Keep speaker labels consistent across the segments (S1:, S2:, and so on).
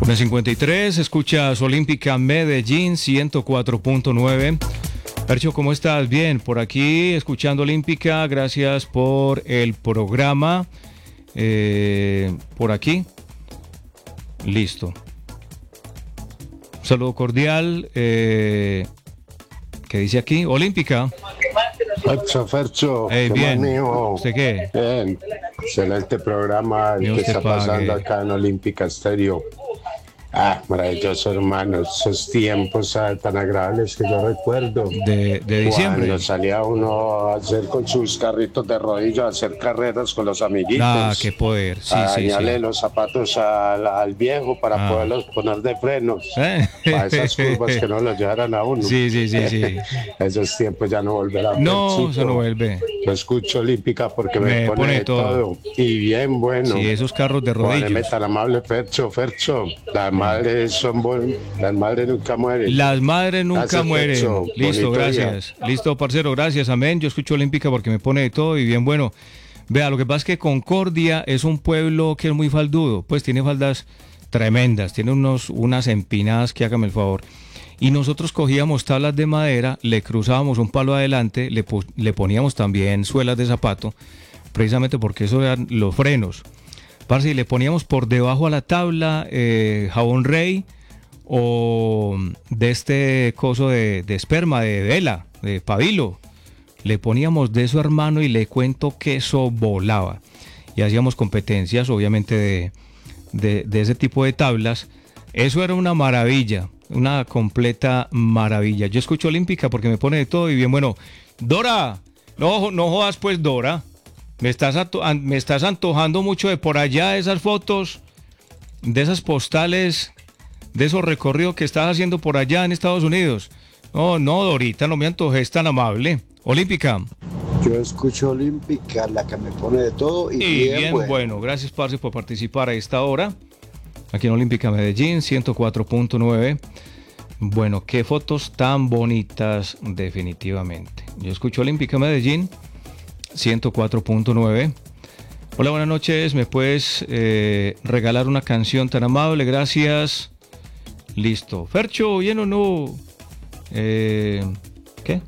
S1: 1:53, escuchas Olímpica Medellín 104.9. Percho, ¿cómo estás? Bien, por aquí escuchando Olímpica, gracias por el programa. Por aquí, listo. Saludo cordial. ¿Qué dice aquí? Olímpica.
S2: Fercho,
S1: bien.
S2: Mío.
S1: ¿Usted qué?
S2: Bien, excelente programa el que está pasando acá en Olímpica Estéreo. Maravilloso, hermano, esos tiempos tan agradables que yo recuerdo.
S1: De diciembre.
S2: Cuando salía uno a hacer con sus carritos de rodillas, a hacer carreras con los amiguitos.
S1: Qué poder, sí,
S2: a
S1: sí,
S2: dañarle
S1: sí.
S2: los zapatos al viejo para poderlos poner de frenos. Para esas curvas que no lo llevaran a uno.
S1: Sí.
S2: Esos tiempos ya no volverán.
S1: No, eso no vuelve.
S2: Yo escucho Olímpica porque me pone de todo. Y bien bueno.
S1: Sí, esos carros de rodillas.
S2: Poneme tan amable, Fercho. Las madres son buenas. Las madres nunca mueren.
S1: Las madres nunca mueren.
S2: Fercho.
S1: Listo,
S2: Bonito
S1: gracias.
S2: día.
S1: Listo, parcero, gracias. Amén. Yo escucho Olímpica porque me pone de todo y bien bueno. Vea, lo que pasa es que Concordia es un pueblo que es muy faldudo. Pues tiene faldas tremendas. Tiene unas empinadas que hágame el favor. Y nosotros cogíamos tablas de madera, le cruzábamos un palo adelante, le poníamos también suelas de zapato, precisamente porque eso eran los frenos. Parce, y le poníamos por debajo a la tabla jabón rey o de este coso de esperma, de vela, de pabilo. Le poníamos de eso, hermano, y le cuento que eso volaba. Y hacíamos competencias, obviamente, de ese tipo de tablas. Eso era una maravilla. Una completa maravilla. Yo escucho Olímpica porque me pone de todo y bien bueno. Dora, no jodas pues, Dora. Me estás antojando mucho de por allá esas fotos, de esas postales, de esos recorridos que estás haciendo por allá en Estados Unidos. No, Dorita, no me antojes tan amable. Olímpica.
S3: Yo escucho Olímpica, la que me pone de todo y
S1: bien bueno. Gracias, parce, por participar a esta hora. Aquí en Olímpica Medellín, 104.9. Bueno, qué fotos tan bonitas, definitivamente. Yo escucho Olímpica Medellín, 104.9. Hola, buenas noches. ¿Me puedes regalar una canción tan amable? Gracias. Listo. Fercho, ¿bien o no? ¿Qué?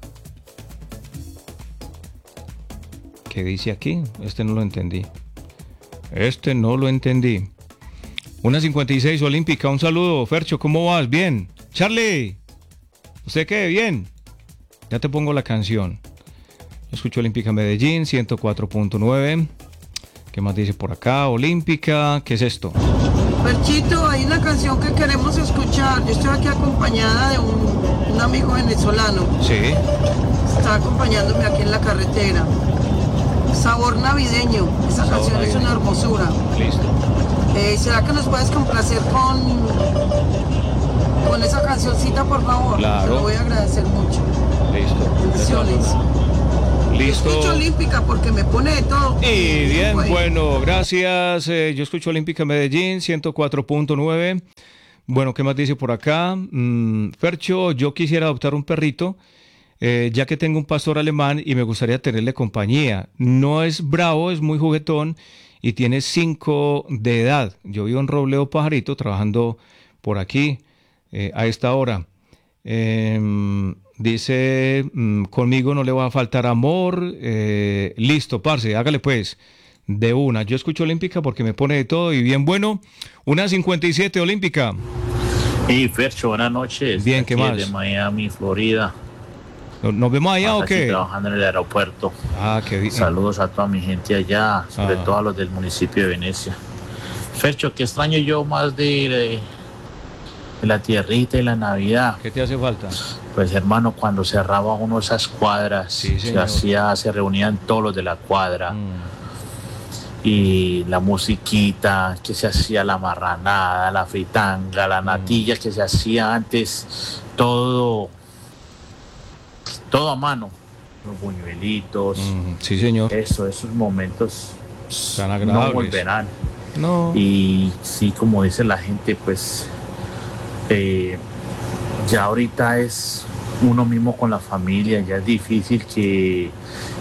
S1: ¿Qué dice aquí? No lo entendí. No lo entendí. 1:56 Olímpica, un saludo. Fercho, ¿cómo vas? Bien. Charlie, ¿usted qué? Bien. Ya te pongo la canción. Escucho Olímpica Medellín, 104.9. ¿Qué más dice por acá? Olímpica, ¿qué es esto?
S4: Ferchito, hay una canción que queremos escuchar. Yo estoy aquí acompañada de un amigo venezolano.
S1: Sí.
S4: Está acompañándome aquí en la carretera. Sabor navideño. Esa canción es una hermosura.
S1: Listo.
S4: ¿Será que nos puedes complacer con esa cancioncita, por favor?
S1: Claro.
S4: Te lo voy a agradecer mucho.
S1: Listo.
S4: Bendiciones.
S1: Listo.
S4: Yo escucho Olímpica porque me pone de todo.
S1: Y bien, bueno, gracias. Yo escucho Olímpica Medellín, 104.9. Bueno, ¿qué más dice por acá? Fercho, yo quisiera adoptar un perrito, ya que tengo un pastor alemán y me gustaría tenerle compañía. No es bravo, es muy juguetón y tiene 5 de edad. Yo vivo en Robledo Pajarito, trabajando por aquí a esta hora. Dice, conmigo no le va a faltar amor. Listo, parce, hágale pues, de una. Yo escucho Olímpica porque me pone de todo y bien bueno. 1:57 Olímpica.
S5: Hey, Fercho, buenas noches.
S1: Bien, ¿qué más?
S5: De Miami, Florida.
S1: ¿Nos vemos allá o qué?
S5: Trabajando en el aeropuerto.
S1: Qué bien.
S5: Saludos a toda mi gente allá, sobre todo a los del municipio de Venecia. Fercho, ¿qué extraño yo más de la tierrita y la Navidad?
S1: ¿Qué te hace falta?
S5: Pues hermano, cuando cerraba uno esas cuadras,
S1: sí,
S5: se reunían todos los de la cuadra. Y la musiquita que se hacía, la marranada, la fritanga, la natilla que se hacía antes, todo a mano, los buñuelitos.
S1: Sí, señor.
S5: Esos momentos
S1: tan agradables.
S5: No volverán.
S1: No.
S5: Y sí, como dice la gente, pues ya ahorita es uno mismo con la familia, ya es difícil que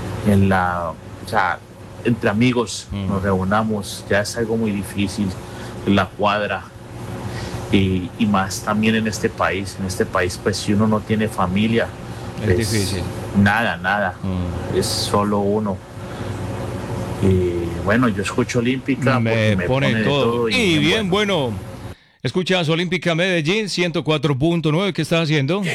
S5: entre amigos nos reunamos, ya es algo muy difícil, la cuadra. y más también en este país. En este país, pues si uno no tiene familia,
S1: Es
S5: pues,
S1: difícil.
S5: nada, es solo uno. Y bueno, yo escucho Olímpica porque
S1: Me pone
S5: de
S1: todo. Y bien
S5: bueno.
S1: bueno. Escuchas Olímpica Medellín 104.9. ¿Qué estás haciendo?